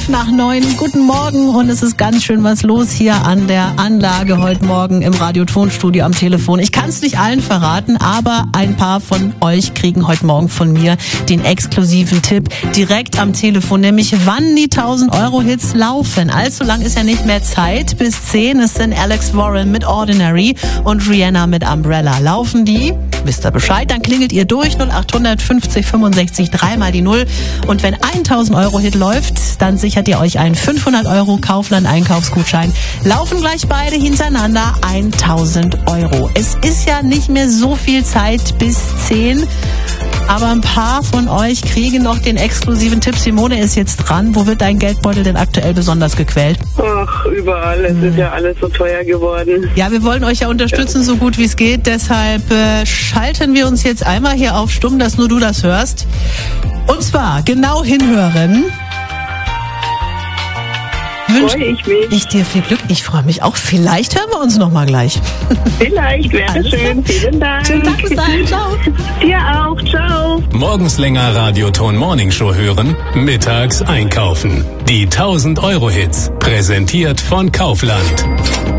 8:05. Guten Morgen und es ist ganz schön was los hier an der Anlage heute Morgen im Radiotonstudio am Telefon. Ich kann es nicht allen verraten, aber ein paar von euch kriegen heute Morgen von mir den exklusiven Tipp direkt am Telefon, nämlich wann die 1000-Euro-Hits laufen. Allzu lang ist ja nicht mehr Zeit. Bis 10, es sind Alex Warren mit Ordinary und Rihanna mit Umbrella. Laufen die? Wisst ihr Bescheid? Dann klingelt ihr durch 0800 50 65 3 mal die 0. Und wenn ein 1000-Euro-Hit läuft, dann sichert ihr euch einen 500 € Kaufland-Einkaufsgutschein. Laufen gleich beide hintereinander 1000 €. Es ist ja nicht mehr so viel Zeit bis 10. Aber ein paar von euch kriegen noch den exklusiven Tipp. Simone ist jetzt dran. Wo wird dein Geldbeutel denn aktuell besonders gequält? Ach, überall. Es ist ja alles so teuer geworden. Ja, wir wollen euch ja unterstützen, so gut wie es geht. Deshalb schalten wir uns jetzt einmal hier auf Stumm, dass nur du das hörst. Und zwar genau hinhören. Wünsche ich dir viel Glück. Ich freue mich auch. Vielleicht hören wir uns noch mal gleich. Vielleicht, wäre schön. Vielen Dank. Schönen Tag, bis dahin. Ciao. Dir auch. Ciao. Morgens länger Radioton Morningshow hören, mittags einkaufen. Die 1000-Euro-Hits, präsentiert von Kaufland.